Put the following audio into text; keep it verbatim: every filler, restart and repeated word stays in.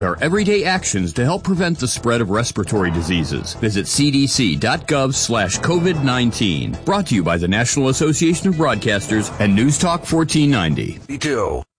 Are everyday actions to help prevent the spread of respiratory diseases. Visit cdc.gov slash COVID nineteen. Brought to you by the National Association of Broadcasters and News Talk fourteen ninety. Me too.